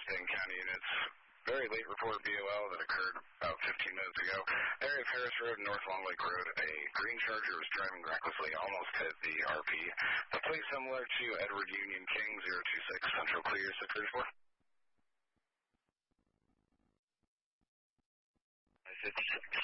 Dane County units. Very late report BOL that occurred about 15 minutes ago. Area of Harris Road, North Long Lake Road. A green Charger was driving recklessly, almost hit the RP. The plate similar to Edward Union King, 026, Central Clear, 634.